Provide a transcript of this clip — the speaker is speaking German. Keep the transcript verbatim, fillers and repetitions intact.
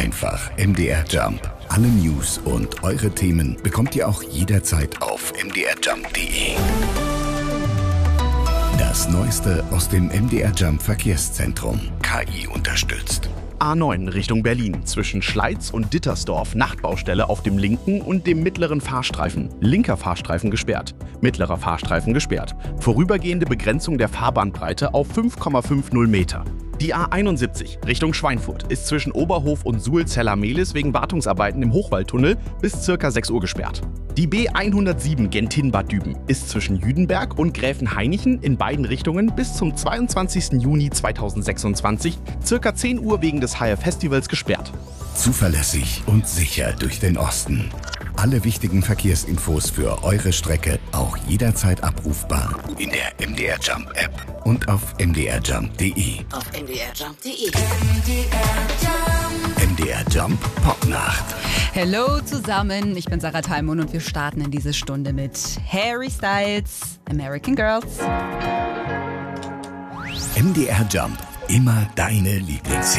einfach M D R Jump. Alle News und eure Themen bekommt ihr auch jederzeit auf m d r jump punkt d e. Das Neueste aus dem M D R Jump Verkehrszentrum. K I unterstützt. A neun Richtung Berlin. Zwischen Schleiz und Dittersdorf Nachtbaustelle auf dem linken und dem mittleren Fahrstreifen. Linker Fahrstreifen gesperrt. Mittlerer Fahrstreifen gesperrt. Vorübergehende Begrenzung der Fahrbahnbreite auf fünf Komma fünfzig Meter. Die A einundsiebzig Richtung Schweinfurt ist zwischen Oberhof und Suhl-Zella-Mehlis wegen Wartungsarbeiten im Hochwaldtunnel bis ca. sechs Uhr gesperrt. Die B hundertsieben Gentin-Bad Düben ist zwischen Jüdenberg und Gräfenhainichen in beiden Richtungen bis zum zweiundzwanzigsten Juni zweitausendsechsundzwanzig ca. zehn Uhr wegen des H R-Festivals gesperrt. Zuverlässig und sicher durch den Osten. Alle wichtigen Verkehrsinfos für eure Strecke auch jederzeit abrufbar in der M D R Jump App und auf m d r jump punkt d e. Auf m d r jump punkt d e. M D R Jump Popnacht. Hello zusammen, ich bin Sarah Thalmon und wir starten in diese Stunde mit Harry Styles, American Girls. M D R Jump, immer deine Lieblings